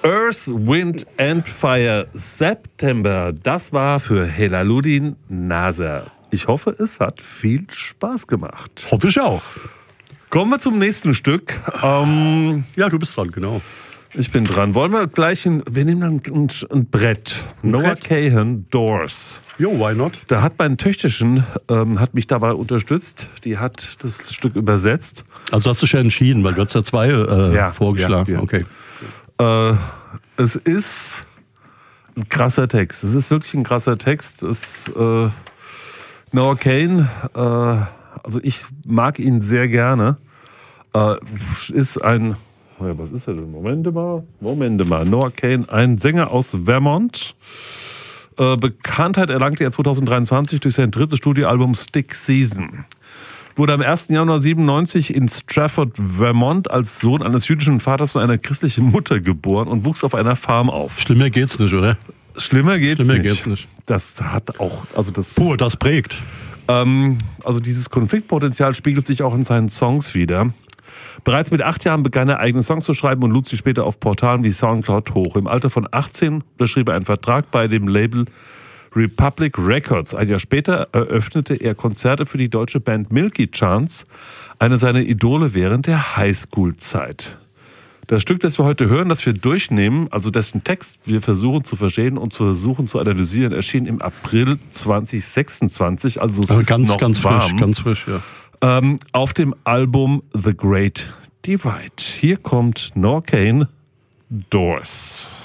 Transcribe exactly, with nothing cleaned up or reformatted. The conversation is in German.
Earth, Wind and Fire, September. Das war für Helaluddin Nasser. Ich hoffe, es hat viel Spaß gemacht. Hoffe ich auch. Kommen wir zum nächsten Stück. Ähm, ja, du bist dran, genau. Ich bin dran. Wollen wir gleich ein, wir nehmen dann ein, ein Brett. Ein Noah Brett? Kahan, Doors. Jo, why not? Da hat mein Töchterchen, ähm, hat mich dabei unterstützt. Die hat das Stück übersetzt. Also hast du dich ja entschieden, weil du hast ja zwei äh, ja, vorgeschlagen. Ja, ja. Okay. Äh, es ist ein krasser Text. Es ist wirklich ein krasser Text. Es, äh, Noah Kahan, äh, also ich mag ihn sehr gerne. Äh, ist ein, ja, was ist er denn? Moment mal, Moment mal. Noah Kahan, ein Sänger aus Vermont. Äh, Bekanntheit erlangte er zwanzig dreiundzwanzig durch sein drittes Studioalbum Stick Season. Wurde am ersten Januar siebenundneunzig in Strafford, Vermont, als Sohn eines jüdischen Vaters und einer christlichen Mutter geboren und wuchs auf einer Farm auf. Schlimmer geht's nicht, oder? Schlimmer geht's Schlimmer nicht. Geht's nicht. Das hat auch, also das. Puh, das prägt. Ähm, also dieses Konfliktpotenzial spiegelt sich auch in seinen Songs wider. Bereits mit acht Jahren begann er eigene Songs zu schreiben und lud sie später auf Portalen wie Soundcloud hoch. Im Alter von achtzehn unterschrieb er einen Vertrag bei dem Label Republic Records. Ein Jahr später eröffnete er Konzerte für die deutsche Band Milky Chance, eine seiner Idole während der Highschool-Zeit. Das Stück, das wir heute hören, das wir durchnehmen, also dessen Text wir versuchen zu verstehen und zu versuchen zu analysieren, erschien im April zwanzig sechsundzwanzig, also es also ist ganz, noch ganz warm, frisch, ganz frisch, ja. ähm, auf dem Album The Great Divide. Hier kommt Noah Kahan, Doors.